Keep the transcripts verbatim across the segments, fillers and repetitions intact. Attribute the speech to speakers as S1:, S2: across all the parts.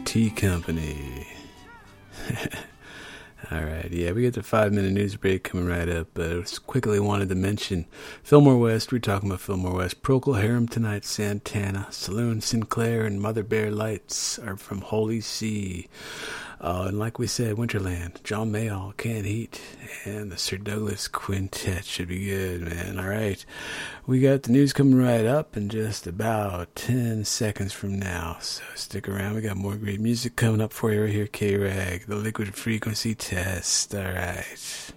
S1: Tea Company. Alright, yeah, we get the five-minute news break coming right up, but I just quickly wanted to mention Fillmore West. We're talking about Fillmore West. Procol Harum tonight, Santana. Saloon Sinclair and Mother Bear Lights are from Holy See. Uh, and like we said, Winterland, John Mayall, Canned Heat, and the Sir Douglas Quintet should be good, man. All right. We got the news coming right up in just about ten seconds from now. So stick around. We got more great music coming up for you right here, K-Rag, the Liquid Frequency Test. All right.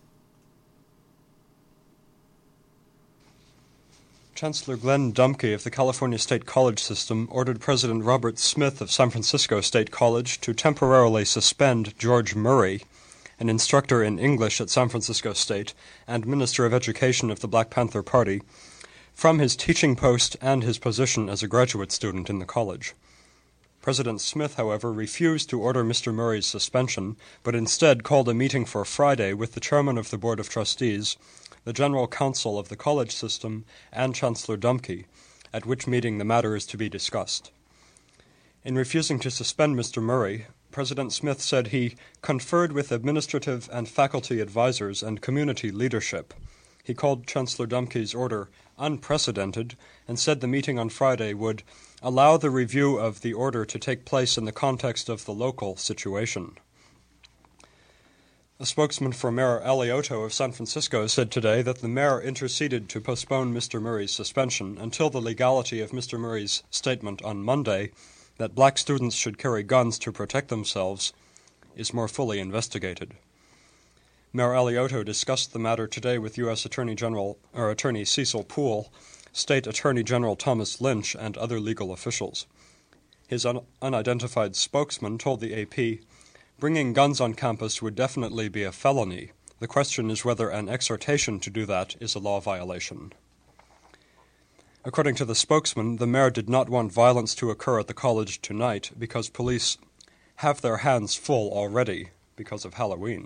S2: Chancellor Glenn Dumke of the California State College System ordered President Robert Smith of San Francisco State College to temporarily suspend George Murray, an instructor in English at San Francisco State and Minister of Education of the Black Panther Party, from his teaching post and his position as a graduate student in the college. President Smith, however, refused to order Mister Murray's suspension, but instead called a meeting for Friday with the chairman of the Board of Trustees, the General Counsel of the college system, and Chancellor Dumke, at which meeting the matter is to be discussed. In refusing to suspend Mister Murray, President Smith said he conferred with administrative and faculty advisors and community leadership. He called Chancellor Dumke's order unprecedented and said the meeting on Friday would allow the review of the order to take place in the context of the local situation. A spokesman for Mayor Alioto of San Francisco said today that the mayor interceded to postpone Mister Murray's suspension until the legality of Mister Murray's statement on Monday that black students should carry guns to protect themselves is more fully investigated. Mayor Alioto discussed the matter today with U S Attorney General or Attorney Cecil Poole, State Attorney General Thomas Lynch, and other legal officials. His un- unidentified spokesman told the A P, "Bringing guns on campus would definitely be a felony. The question is whether an exhortation to do that is a law violation." According to the spokesman, the mayor did not want violence to occur at the college tonight because police have their hands full already because of Halloween.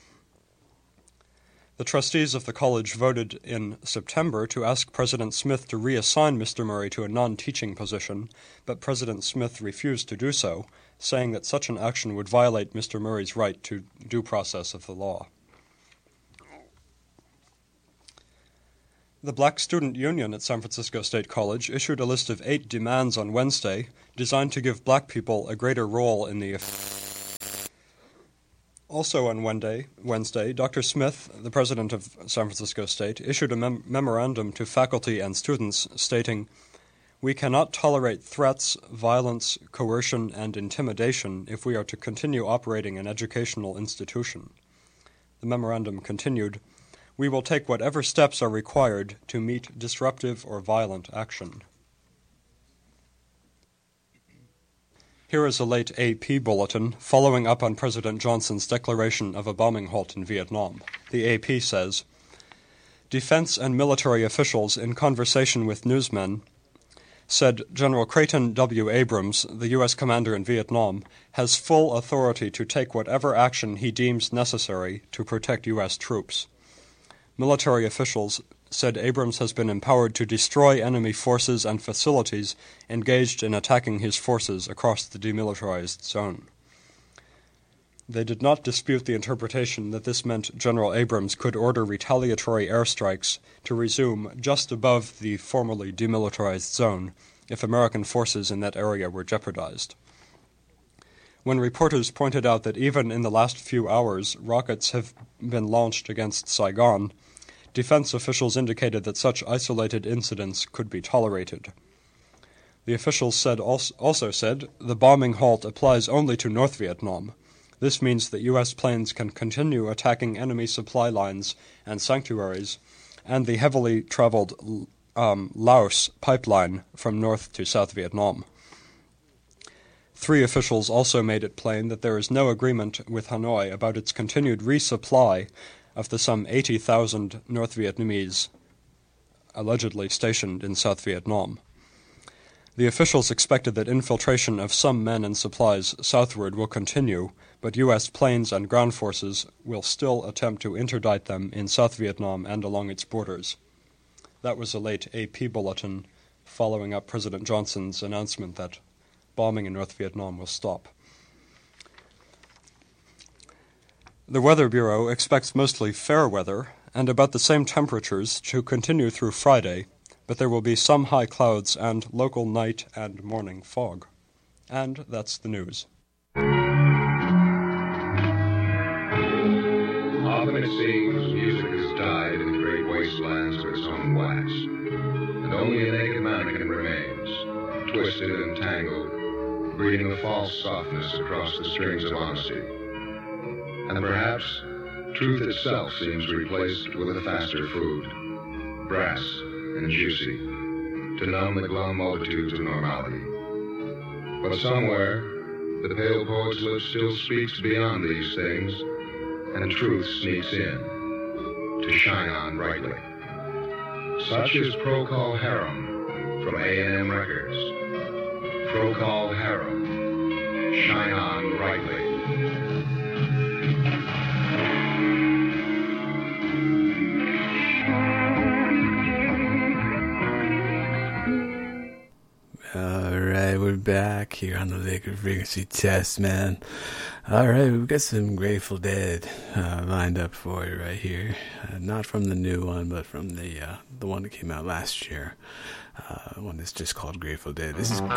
S2: The trustees of the college voted in September to ask President Smith to reassign Mister Murray to a non-teaching position, but President Smith refused to do so, saying that such an action would violate Mister Murray's right to due process of the law. The Black Student Union at San Francisco State College issued a list of eight demands on Wednesday designed to give black people a greater role in the Also on Wednesday, Wednesday, Doctor Smith, the president of San Francisco State, issued a mem- memorandum to faculty and students stating, "We cannot tolerate threats, violence, coercion, and intimidation if we are to continue operating an educational institution." The memorandum continued, "We will take whatever steps are required to meet disruptive or violent action." Here is a late A P bulletin following up on President Johnson's declaration of a bombing halt in Vietnam. The A P says, "Defense and military officials in conversation with newsmen said General Creighton W. Abrams, the U S commander in Vietnam, has full authority to take whatever action he deems necessary to protect U S troops. Military officials said Abrams has been empowered to destroy enemy forces and facilities engaged in attacking his forces across the demilitarized zone." They did not dispute the interpretation that this meant General Abrams could order retaliatory airstrikes to resume just above the formerly demilitarized zone if American forces in that area were jeopardized. When reporters pointed out that even in the last few hours rockets have been launched against Saigon, defense officials indicated that such isolated incidents could be tolerated. The officials said also, also said the bombing halt applies only to North Vietnam. This means that U S planes can continue attacking enemy supply lines and sanctuaries and the heavily traveled um, Laos pipeline from North to South Vietnam. Three officials also made it plain that there is no agreement with Hanoi about its continued resupply of the some eighty thousand North Vietnamese allegedly stationed in South Vietnam. The officials expected that infiltration of some men and supplies southward will continue, but U S planes and ground forces will still attempt to interdict them in South Vietnam and along its borders. That was a late A P bulletin following up President Johnson's announcement that bombing in North Vietnam will stop. The Weather Bureau expects mostly fair weather and about the same temperatures to continue through Friday, but there will be some high clouds and local night and morning fog. And that's the news.
S3: Often it seems music has died in the great wastelands of its own blast, and only a naked mannequin remains, twisted and tangled, breathing a false softness across the strings of honesty. And perhaps truth itself seems replaced with a faster food, brass and juicy, to numb the glum multitudes of normality. But somewhere, the pale poet's lip still speaks beyond these things, and truth sneaks in to shine on brightly. Such is Procol Harum from A and M Records. Procol Harum, shine on brightly.
S1: Alright, we're back here on the Liquid Frequency Test, man. Alright, we've got some Grateful Dead uh, lined up for you right here. Uh, not from the new one, but from the uh, the one that came out last year. Uh, one that's just called Grateful Dead. This is